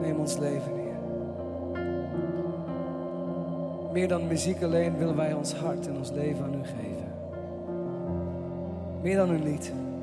Neem ons leven, Heer. Meer dan muziek alleen willen wij ons hart en ons leven aan u geven. Meer dan een lied.